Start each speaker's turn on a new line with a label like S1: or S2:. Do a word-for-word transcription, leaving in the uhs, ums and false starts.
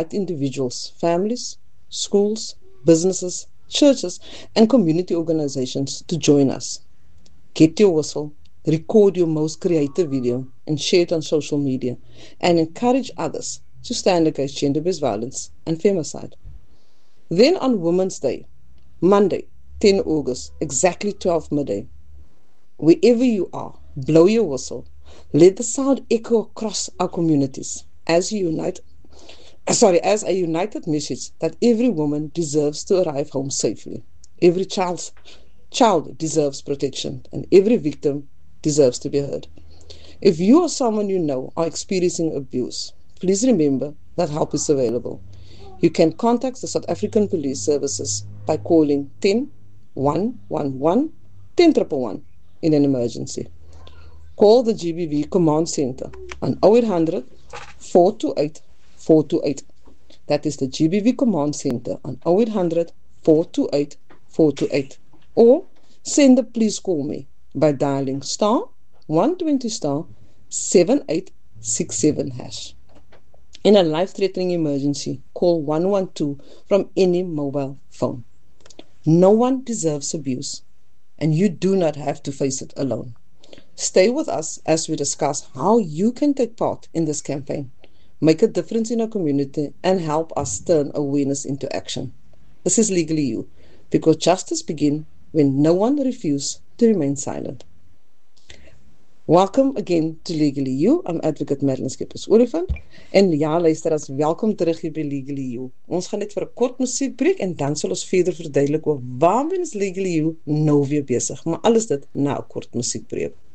S1: invite individuals, families, schools, businesses, churches, and community organizations to join us. Get your whistle, record your most creative video, and share it on social media, and encourage others to stand against gender-based violence and femicide. Then on Women's Day, Monday, tenth August, exactly twelve midday, wherever you are, blow your whistle. Let the sound echo across our communities as you unite, sorry, as a united message that every woman deserves to arrive home safely. Every child's, child deserves protection, and every victim deserves to be heard. If you or someone you know are experiencing abuse, please remember that help is available. You can contact the South African Police Services by calling ten one one one, ten one one one in an emergency. Call the G B V Command Center on oh eight hundred, four two eight, four two eight. That is the G B V Command Center on oh eight hundred, four two eight, four two eight. Or send the please call me by dialing star one twenty star seven eight six seven hash. In a life-threatening emergency, call one one two from any mobile phone. No one deserves abuse, and you do not have to face it alone. Stay with us as we discuss how you can take part in this campaign, make a difference in our community, and help us turn awareness into action. This is Legally You, because justice begins when no one refuses to remain silent. Welcome again to Legally You. I'm Advocate Madeline Skeppers-Olifant. En ja, luisteraars, welkom terug hier by Legally You. Ons gaan net vir 'n kort musiekbreek en dan sal ons verder verduidelik oor waarom is Legally You nou weer besig. Maar alles dit na 'n kort musiekbreek.